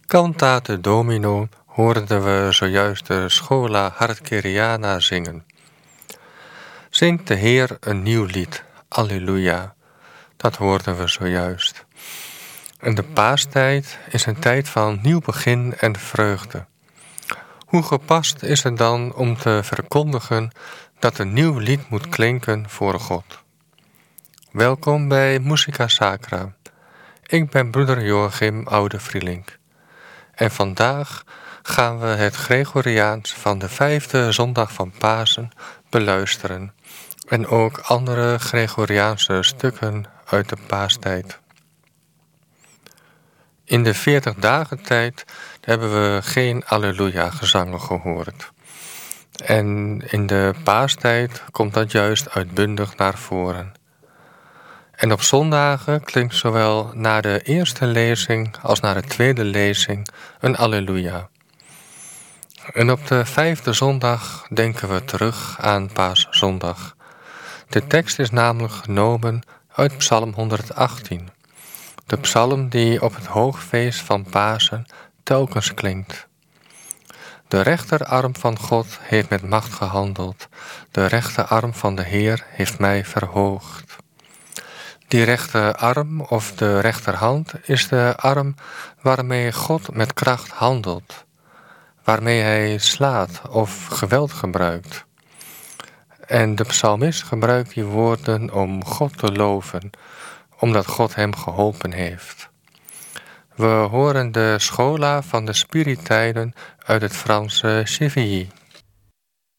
Cantate Domino hoorden we zojuist de Schola Hartkeriana zingen. Zingt de Heer een nieuw lied, Alleluia. Dat hoorden we zojuist. En de paastijd is een tijd van nieuw begin en vreugde. Hoe gepast is het dan om te verkondigen dat een nieuw lied moet klinken voor God? Welkom bij Musica Sacra. Ik ben broeder Joachim Oude-Vrielink. En vandaag gaan we het Gregoriaans van de 5e zondag van Pasen beluisteren. En ook andere Gregoriaanse stukken uit de paastijd. In de 40 dagen tijd hebben we geen Alleluia gezangen gehoord. En in de paastijd komt dat juist uitbundig naar voren. En op zondagen klinkt zowel na de eerste lezing als na de tweede lezing een Alleluia. En op de 5e zondag denken we terug aan Paaszondag. De tekst is namelijk genomen uit Psalm 118. De psalm die op het hoogfeest van Pasen telkens klinkt. De rechterarm van God heeft met macht gehandeld. De rechterarm van de Heer heeft mij verhoogd. Die rechterarm of de rechterhand is de arm waarmee God met kracht handelt. Waarmee hij slaat of geweld gebruikt. En de psalmist gebruikt die woorden om God te loven, omdat God hem geholpen heeft. We horen de Schola van de Spiritijden uit het Franse Séville.